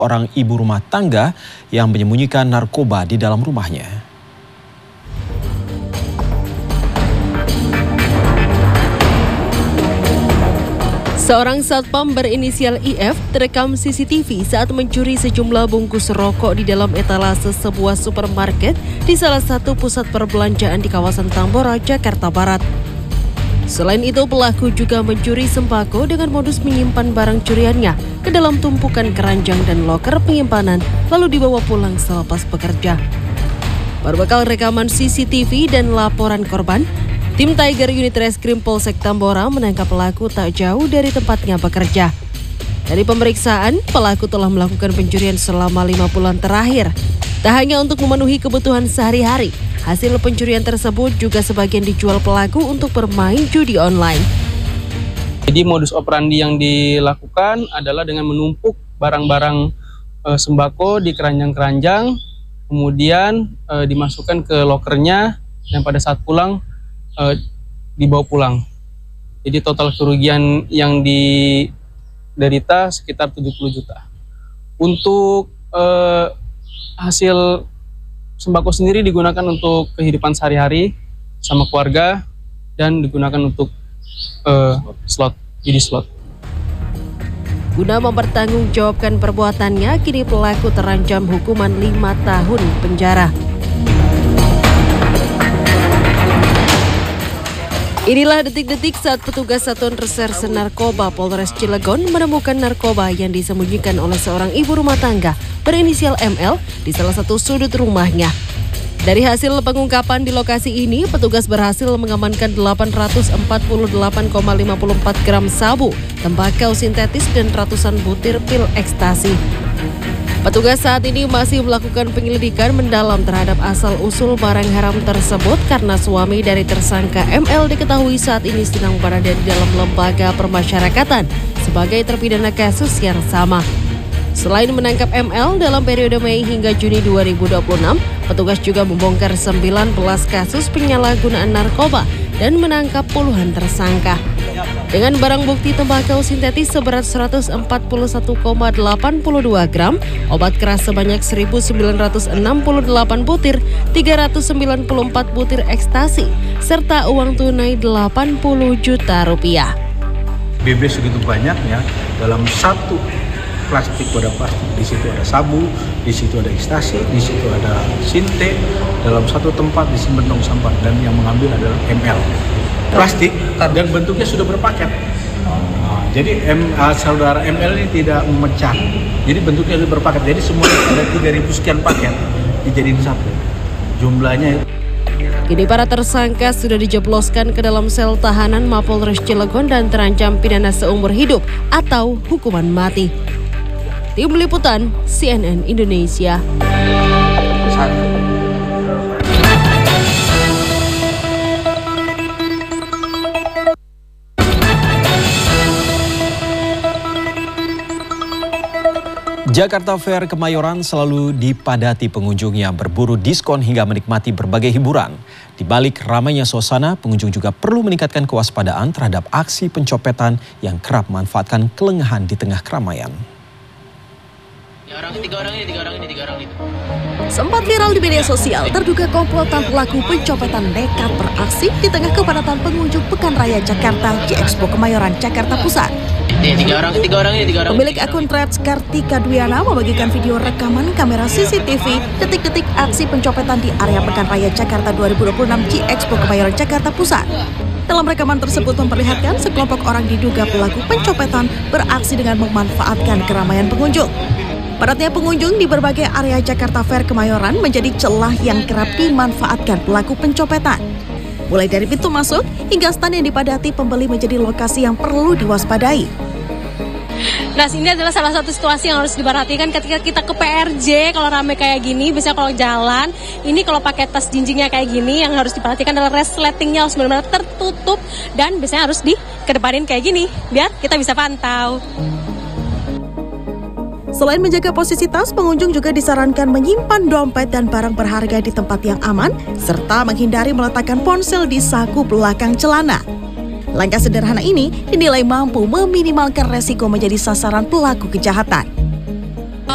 orang ibu rumah tangga yang menyembunyikan narkoba di dalam rumahnya. Seorang satpam berinisial IF terekam CCTV saat mencuri sejumlah bungkus rokok di dalam etalase sebuah supermarket di salah satu pusat perbelanjaan di kawasan Tambora, Jakarta Barat. Selain itu, pelaku juga mencuri sembako dengan modus menyimpan barang curiannya ke dalam tumpukan keranjang dan loker penyimpanan, lalu dibawa pulang selepas bekerja. Berbekal rekaman CCTV dan laporan korban, tim Tiger Unit Reskrim Polsek Tambora menangkap pelaku tak jauh dari tempatnya bekerja. Dari pemeriksaan, pelaku telah melakukan pencurian selama 5 bulan terakhir. Tak hanya untuk memenuhi kebutuhan sehari-hari, hasil pencurian tersebut juga sebagian dijual pelaku untuk bermain judi online. Jadi modus operandi yang dilakukan adalah dengan menumpuk barang-barang sembako di keranjang-keranjang, kemudian dimasukkan ke lokernya dan pada saat pulang dibawa pulang. Jadi total kerugian yang diderita sekitar 70 juta. Untuk hasil sembako sendiri digunakan untuk kehidupan sehari-hari sama keluarga dan digunakan untuk judi slot. Guna mempertanggungjawabkan perbuatannya, kini pelaku terancam hukuman 5 tahun penjara. Inilah detik-detik saat petugas Satuan Reserse Narkoba Polres Cilegon menemukan narkoba yang disembunyikan oleh seorang ibu rumah tangga berinisial ML di salah satu sudut rumahnya. Dari hasil pengungkapan di lokasi ini, petugas berhasil mengamankan 848,54 gram sabu, tembakau sintetis dan ratusan butir pil ekstasi. Petugas saat ini masih melakukan penyelidikan mendalam terhadap asal-usul barang haram tersebut karena suami dari tersangka ML diketahui saat ini sedang berada di dalam lembaga permasyarakatan sebagai terpidana kasus yang sama. Selain menangkap ML dalam periode Mei hingga Juni 2026, petugas juga membongkar 19 kasus penyalahgunaan narkoba dan menangkap puluhan tersangka. Dengan barang bukti tembakau sintetis seberat 141,82 gram, obat keras sebanyak 1.968 butir, 394 butir ekstasi, serta uang tunai 80 juta rupiah. BB segitu banyaknya dalam satu plastik, wadah plastik, di situ ada sabu, di situ ada ekstasi, di situ ada sinte, dalam satu tempat disimpan tong sampah dan yang mengambil adalah ML. Plastik dan bentuknya sudah berpaket. Jadi saudara ML ini tidak memecah. Jadi bentuknya sudah berpaket. Jadi semuanya ada 3.000 sekian paket dijadiin satu. Jumlahnya. Kini para tersangka sudah dijebloskan ke dalam sel tahanan Mapolres Cilegon dan terancam pidana seumur hidup atau hukuman mati. Tim Liputan CNN Indonesia. Jakarta Fair Kemayoran selalu dipadati pengunjung yang berburu diskon hingga menikmati berbagai hiburan. Di balik ramainya suasana, pengunjung juga perlu meningkatkan kewaspadaan terhadap aksi pencopetan yang kerap memanfaatkan kelengahan di tengah keramaian. Tiga orang ini. Sempat viral di media sosial, terduga komplotan pelaku pencopetan nekat beraksi di tengah kepadatan pengunjung Pekan Raya Jakarta di Expo Kemayoran, Jakarta Pusat. Tiga orang ini. Pemilik akun Threads Kartika Dwiana membagikan video rekaman kamera CCTV detik-detik aksi pencopetan di area Pekan Raya Jakarta 2026 di Expo Kemayoran, Jakarta Pusat. Dalam rekaman tersebut memperlihatkan sekelompok orang diduga pelaku pencopetan beraksi dengan memanfaatkan keramaian pengunjung. Padatnya pengunjung di berbagai area Jakarta Fair Kemayoran menjadi celah yang kerap dimanfaatkan pelaku pencopetan. Mulai dari pintu masuk hingga stand yang dipadati pembeli menjadi lokasi yang perlu diwaspadai. Nah, ini adalah salah satu situasi yang harus diperhatikan ketika kita ke PRJ. Kalau ramai kayak gini, biasanya kalau jalan, ini kalau pakai tas jinjingnya kayak gini, yang harus diperhatikan adalah resletingnya harus benar-benar tertutup dan biasanya harus dikedepanin kayak gini, biar kita bisa pantau. Selain menjaga posisi tas, pengunjung juga disarankan menyimpan dompet dan barang berharga di tempat yang aman, serta menghindari meletakkan ponsel di saku belakang celana. Langkah sederhana ini dinilai mampu meminimalkan resiko menjadi sasaran pelaku kejahatan.